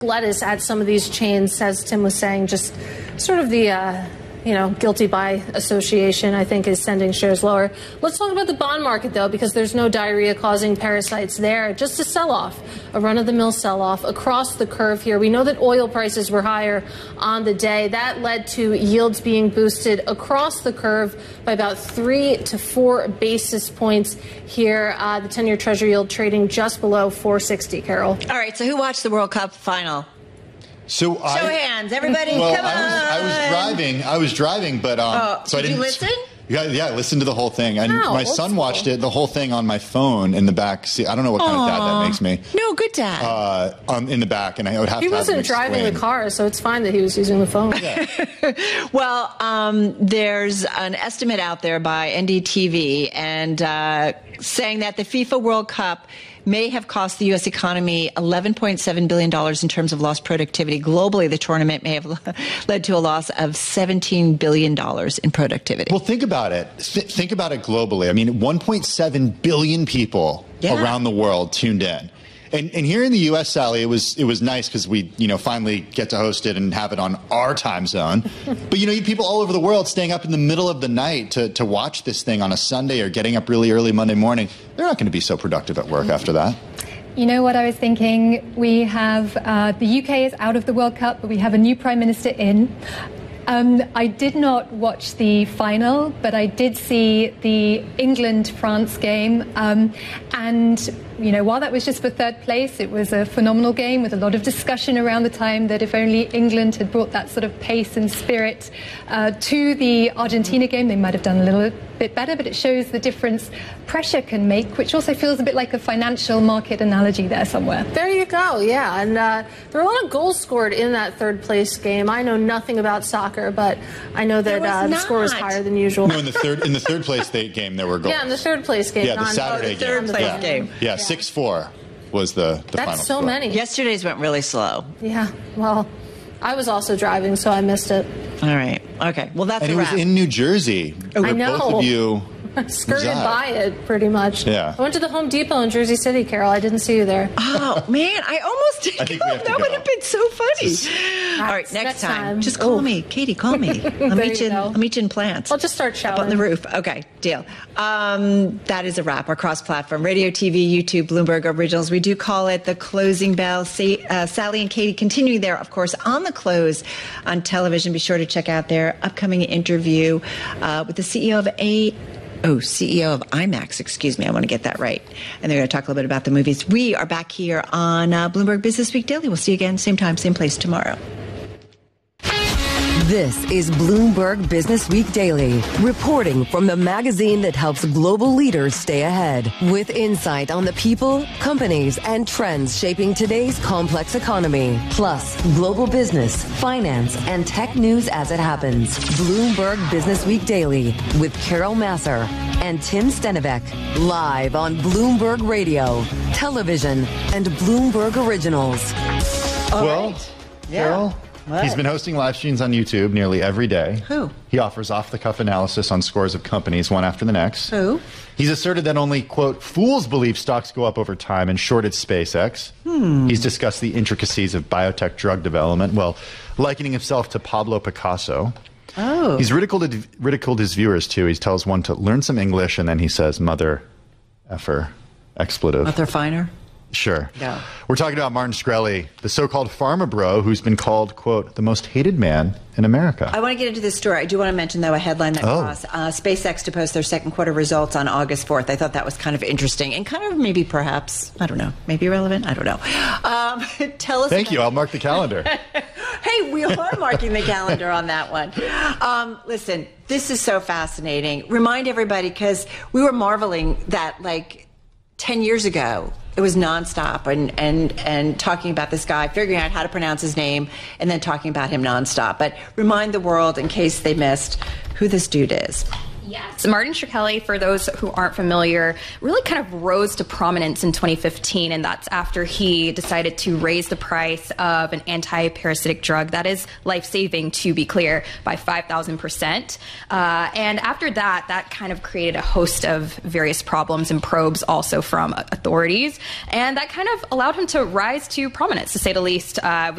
lettuce at some of these chains, as Tim was saying, just sort of the guilty by association, I think, is sending shares lower. Let's talk about the bond market, though, because there's no diarrhea-causing parasites there. Just a sell-off, a run-of-the-mill sell-off across the curve here. We know that oil prices were higher on the day. That led to yields being boosted across the curve by about 3 to 4 basis points here. The 10-year Treasury yield trading just below 460, Carol. All right, so who watched the World Cup final? So Show hands, everybody. Well, come on. I was driving, but so I didn't. Did you listen? Yeah, I listened to the whole thing. And my son watched it, the whole thing on my phone in the back. See, I don't know what kind of dad that makes me. No, good dad. In the back, and I would have to. He wasn't driving the car, so it's fine that he was using the phone. Yeah. Well, there's an estimate out there by NDTV and saying that the FIFA World Cup may have cost the U.S. economy $11.7 billion in terms of lost productivity. Globally, the tournament may have led to a loss of $17 billion in productivity. Well, think about it. Think about it globally. I mean, 1.7 billion people around the world tuned in. And here in the U.S., Sally, it was nice because we, finally get to host it and have it on our time zone. But, you have people all over the world staying up in the middle of the night to watch this thing on a Sunday or getting up really early Monday morning. They're not going to be so productive at work after that. You know what I was thinking? We have the UK is out of the World Cup, but we have a new Prime Minister in. I did not watch the final, but I did see the England-France game. And, while that was just for third place, it was a phenomenal game with a lot of discussion around the time that if only England had brought that sort of pace and spirit to the Argentina game, they might have done a little bit better. But it shows the difference pressure can make, which also feels a bit like a financial market analogy there somewhere. There you go, yeah. And there were a lot of goals scored in that third place game. I know nothing about soccer, but I know that the score was higher than usual. No, in the third place game there were goals. Yeah, in the third place game. Yeah, the Saturday game. Third place game. Yeah, 6-4 was the final score. That's so many. Yesterday's went really slow. Yeah, well, I was also driving, so I missed it. All right. Okay. Well, that's a wrap. And it was in New Jersey. I know. Both of you skirted by it, pretty much. Yeah. I went to the Home Depot in Jersey City, Carol. I didn't see you there. Oh, man. I almost did. That would have been so funny. All right. Next time. Just call me. Katie, call me. I'll meet you in plants. I'll just start showering. Up on the roof. Okay. Deal. That is a wrap. Our cross-platform radio, TV, YouTube, Bloomberg Originals. We do call it the closing bell. Sally and Katie continuing there, of course, on the close on television. Be sure to check out their upcoming interview with the CEO of CEO of IMAX, excuse me. I want to get that right. And they're going to talk a little bit about the movies. We are back here on Bloomberg Business Week Daily. We'll see you again, same time, same place tomorrow. This is Bloomberg Business Week Daily, reporting from the magazine that helps global leaders stay ahead, with insight on the people, companies, and trends shaping today's complex economy, plus global business, finance, and tech news as it happens. Bloomberg Business Week Daily with Carol Massar and Tim Stenivek, live on Bloomberg Radio, television, and Bloomberg Originals. Well, Carol? What? He's been hosting live streams on YouTube nearly every day. Who? He offers off-the-cuff analysis on scores of companies, one after the next. Who? He's asserted that only, quote, fools believe stocks go up over time and shorted SpaceX. He's discussed the intricacies of biotech drug development, well, likening himself to Pablo Picasso. Oh. He's ridiculed his viewers, too. He tells one to learn some English, and then he says, mother effer, expletive. Mother finer? Sure. Yeah. We're talking about Martin Shkreli, the so-called pharma bro who's been called, quote, the most hated man in America. I want to get into this story. I do want to mention, though, a headline that crossed SpaceX to post their second quarter results on August 4th. I thought that was kind of interesting and kind of maybe perhaps, I don't know, maybe relevant. I don't know. Tell us. Thank you. I'll mark the calendar. Hey, we are marking the calendar on that one. Listen, this is so fascinating. Remind everybody, because we were marveling that, like, 10 years ago, it was nonstop and talking about this guy, figuring out how to pronounce his name, and then talking about him nonstop. But remind the world, in case they missed, who this dude is. Yes. Martin Shkreli, for those who aren't familiar, really kind of rose to prominence in 2015, and that's after he decided to raise the price of an anti-parasitic drug that is life-saving, to be clear, by 5,000%. And after that, that kind of created a host of various problems and probes also from authorities, and that kind of allowed him to rise to prominence, to say the least.